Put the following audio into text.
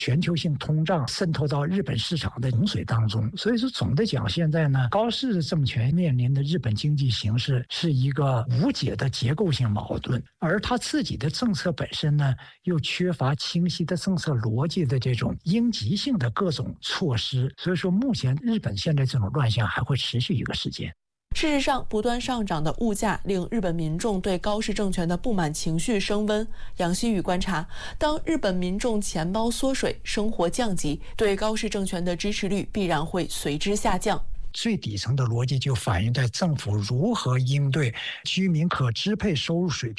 全球性通胀渗透到日本市场的洪水当中。所以说总的讲，现在呢，高市政权面临的日本经济形势是一个无解的结构性矛盾，而他自己的政策本身呢，又缺乏清晰的政策逻辑的这种应急性的各种措施。所以说目前日本现在这种乱象还会持续一个时间。 事实上，不断上涨的物价令日本民众对高市政权的不满情绪升温。杨希宇观察，当日本民众钱包缩水、生活降级，对高市政权的支持率必然会随之下降。 最底层的逻辑就反映在政府如何应对居民可支配收入水平